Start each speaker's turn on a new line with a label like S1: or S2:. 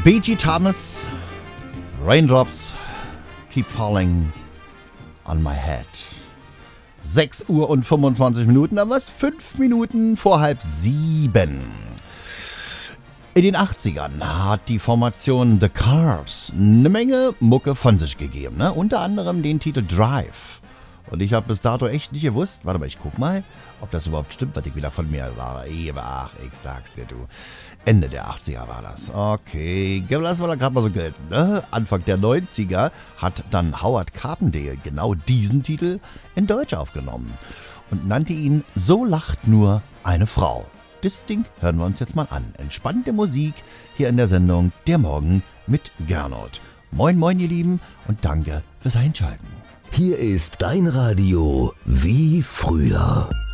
S1: B.G. Thomas, Raindrops Keep Falling on My Head. 6 Uhr und 25 Minuten, aber was? 5 Minuten vor 6:30. In den 80ern hat die Formation The Cars eine Menge Mucke von sich gegeben, ne? Unter anderem den Titel Drive. Und ich habe bis dato echt nicht gewusst, warte mal, ich guck mal, ob das überhaupt stimmt, was ich wieder von mir sage. Ach, ich sag's dir, du. Ende der 80er war das. Okay, lassen wir da gerade mal so gelten, ne? Anfang der 90er hat dann Howard Carpendale genau diesen Titel in Deutsch aufgenommen und nannte ihn So lacht nur eine Frau. Das Ding hören wir uns jetzt mal an. Entspannte Musik hier in der Sendung Der Morgen mit Gernot. Moin, moin, ihr Lieben, und danke fürs Einschalten.
S2: Hier ist dein Radio wie früher.